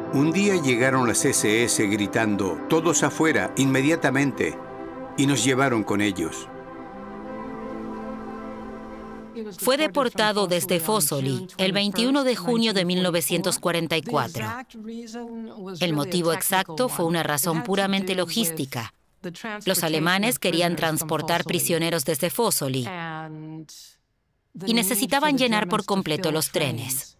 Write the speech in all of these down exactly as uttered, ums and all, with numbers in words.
Un día llegaron las ese ese gritando, todos afuera, inmediatamente, y nos llevaron con ellos. Fue deportado desde Fossoli el veintiuno de junio de mil novecientos cuarenta y cuatro. El motivo exacto fue una razón puramente logística. Los alemanes querían transportar prisioneros desde Fossoli y necesitaban llenar por completo los trenes.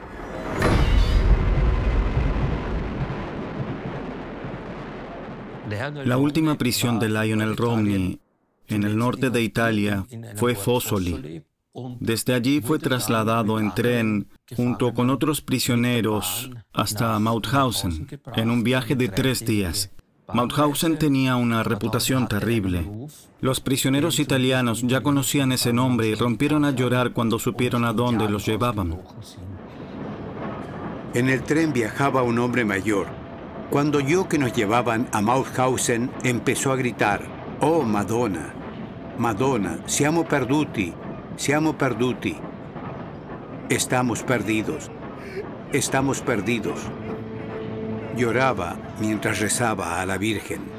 La última prisión de Lionel Romney en el norte de Italia fue Fossoli. Desde allí fue trasladado en tren junto con otros prisioneros hasta Mauthausen en un viaje de tres días. Mauthausen tenía una reputación terrible. Los prisioneros italianos ya conocían ese nombre y rompieron a llorar cuando supieron a dónde los llevaban. En el tren viajaba un hombre mayor. Cuando oyó que nos llevaban a Mauthausen, empezó a gritar, «Oh, Madonna, Madonna, siamo perduti, siamo perduti». Estamos perdidos, estamos perdidos. Lloraba mientras rezaba a la Virgen.